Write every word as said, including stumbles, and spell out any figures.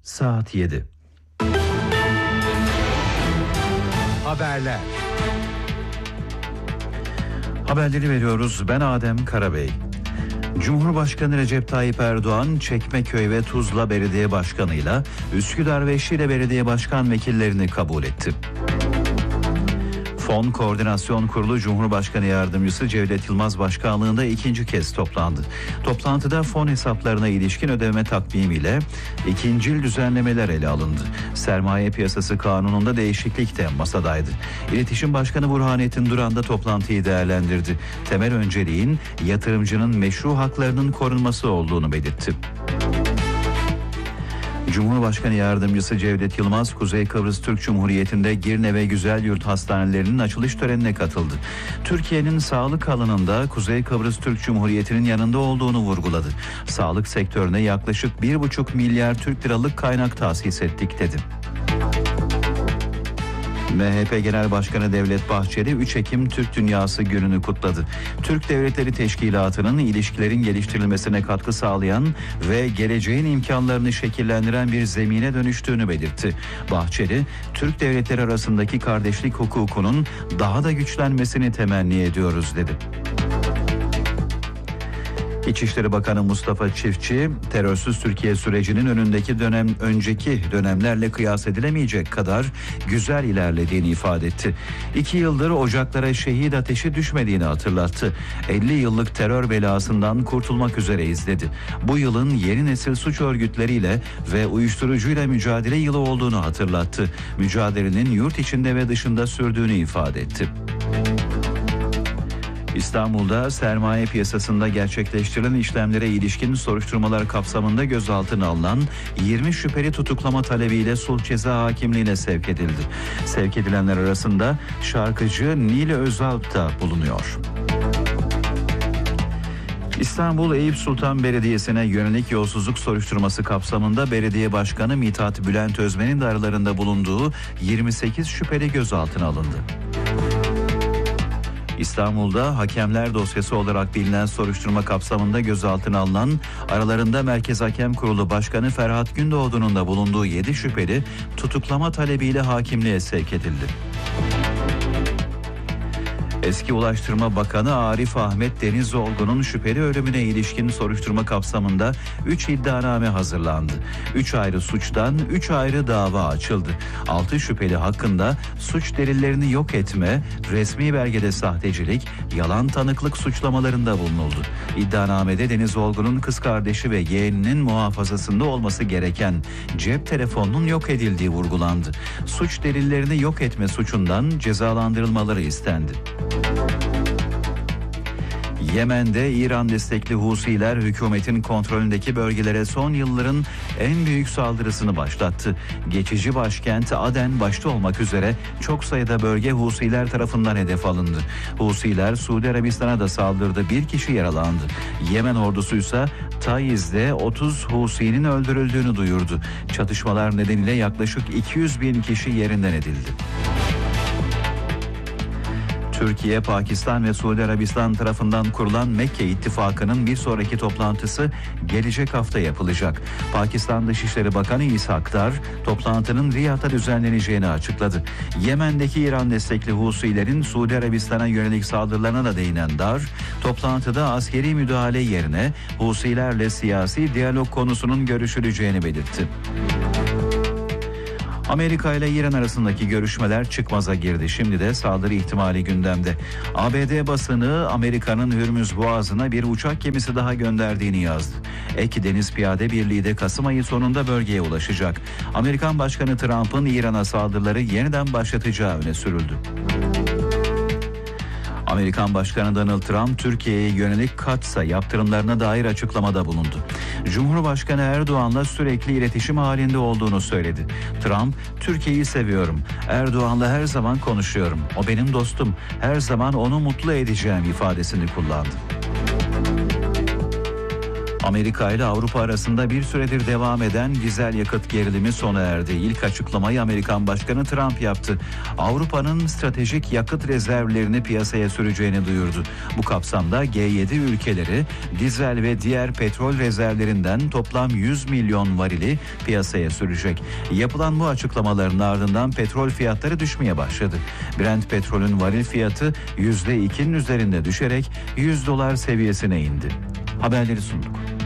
Saat yedi. Haberler. Haberleri veriyoruz. Ben Adem Karabey. Cumhurbaşkanı Recep Tayyip Erdoğan, Çekmeköy ve Tuzla Belediye Başkanı'yla Üsküdar ve Şile Belediye Başkan vekillerini kabul etti. Fon Koordinasyon Kurulu Cumhurbaşkanı Yardımcısı Cevdet Yılmaz başkanlığında ikinci kez toplandı. Toplantıda fon hesaplarına ilişkin ödeme takvimiyle ikincil düzenlemeler ele alındı. Sermaye Piyasası Kanunu'nda değişiklik de masadaydı. İletişim Başkanı Burhanettin Duran da toplantıyı değerlendirdi. Temel önceliğin yatırımcının meşru haklarının korunması olduğunu belirtti. Cumhurbaşkanı Yardımcısı Cevdet Yılmaz, Kuzey Kıbrıs Türk Cumhuriyeti'nde Girne ve Güzelyurt hastanelerinin açılış törenine katıldı. Türkiye'nin sağlık alanında Kuzey Kıbrıs Türk Cumhuriyeti'nin yanında olduğunu vurguladı. Sağlık sektörüne yaklaşık bir buçuk milyar Türk liralık kaynak tahsis ettik dedi. M H P Genel Başkanı Devlet Bahçeli üç Ekim Türk Dünyası Günü'nü kutladı. Türk Devletleri Teşkilatı'nın ilişkilerin geliştirilmesine katkı sağlayan ve geleceğin imkanlarını şekillendiren bir zemine dönüştüğünü belirtti. Bahçeli, Türk devletleri arasındaki kardeşlik hukukunun daha da güçlenmesini temenni ediyoruz dedi. İçişleri Bakanı Mustafa Çiftçi, terörsüz Türkiye sürecinin önündeki dönem önceki dönemlerle kıyas edilemeyecek kadar güzel ilerlediğini ifade etti. İki yıldır ocaklara şehit ateşi düşmediğini hatırlattı. elli yıllık terör belasından kurtulmak üzereyiz dedi. Bu yılın yeni nesil suç örgütleriyle ve uyuşturucuyla mücadele yılı olduğunu hatırlattı. Mücadelenin yurt içinde ve dışında sürdüğünü ifade etti. İstanbul'da sermaye piyasasında gerçekleştirilen işlemlere ilişkin soruşturmalar kapsamında gözaltına alınan yirmi şüpheli tutuklama talebiyle sulh ceza hakimliğine sevk edildi. Sevk edilenler arasında şarkıcı Nil Özalp da bulunuyor. İstanbul Eyüp Sultan Belediyesi'ne yönelik yolsuzluk soruşturması kapsamında Belediye Başkanı Mithat Bülent Özmen'in de aralarında bulunduğu yirmi sekiz şüpheli gözaltına alındı. İstanbul'da hakemler dosyası olarak bilinen soruşturma kapsamında gözaltına alınan, aralarında Merkez Hakem Kurulu Başkanı Ferhat Gündoğdu'nun da bulunduğu yedi şüpheli tutuklama talebiyle hakimliğe sevk edildi. Eski Ulaştırma Bakanı Arif Ahmet Denizolgu'nun şüpheli ölümüne ilişkin soruşturma kapsamında üç iddianame hazırlandı. üç ayrı suçtan üç ayrı dava açıldı. altı şüpheli hakkında suç delillerini yok etme, resmi belgede sahtecilik, yalan tanıklık suçlamalarında bulunuldu. İddianamede Denizolgu'nun kız kardeşi ve yeğeninin muhafazasında olması gereken cep telefonunun yok edildiği vurgulandı. Suç delillerini yok etme suçundan cezalandırılmaları istendi. Yemen'de İran destekli Husiler hükümetin kontrolündeki bölgelere son yılların en büyük saldırısını başlattı. Geçici başkent Aden başta olmak üzere çok sayıda bölge Husiler tarafından hedef alındı. Husiler Suudi Arabistan'a da saldırdı. Bir kişi yaralandı. Yemen ordusu ise Taiz'de otuz Husi'nin öldürüldüğünü duyurdu. Çatışmalar nedeniyle yaklaşık iki yüz bin kişi yerinden edildi. Türkiye, Pakistan ve Suudi Arabistan tarafından kurulan Mekke İttifakı'nın bir sonraki toplantısı gelecek hafta yapılacak. Pakistan Dışişleri Bakanı İshak Dar, toplantının Riyad'da düzenleneceğini açıkladı. Yemen'deki İran destekli Husilerin Suudi Arabistan'a yönelik saldırılarına da değinen Dar, toplantıda askeri müdahale yerine Husilerle siyasi diyalog konusunun görüşüleceğini belirtti. Amerika ile İran arasındaki görüşmeler çıkmaza girdi. Şimdi de saldırı ihtimali gündemde. A B D basını Amerika'nın Hürmüz Boğazı'na bir uçak gemisi daha gönderdiğini yazdı. Ek Deniz Piyade Birliği de Kasım ayı sonunda bölgeye ulaşacak. Amerikan Başkanı Trump'ın İran'a saldırıları yeniden başlatacağı öne sürüldü. Amerikan Başkanı Donald Trump, Türkiye'ye yönelik katsa yaptırımlarına dair açıklamada bulundu. Cumhurbaşkanı Erdoğan'la sürekli iletişim halinde olduğunu söyledi. Trump, Türkiye'yi seviyorum. Erdoğan'la her zaman konuşuyorum. O benim dostum. Her zaman onu mutlu edeceğim ifadesini kullandı. Amerika ile Avrupa arasında bir süredir devam eden dizel yakıt gerilimi sona erdi. İlk açıklamayı Amerikan Başkanı Trump yaptı. Avrupa'nın stratejik yakıt rezervlerini piyasaya süreceğini duyurdu. Bu kapsamda G yedi ülkeleri dizel ve diğer petrol rezervlerinden toplam yüz milyon varili piyasaya sürecek. Yapılan bu açıklamaların ardından petrol fiyatları düşmeye başladı. Brent petrolün varil fiyatı yüzde ikinin üzerinde düşerek yüz dolar seviyesine indi. Haberleri sunduk.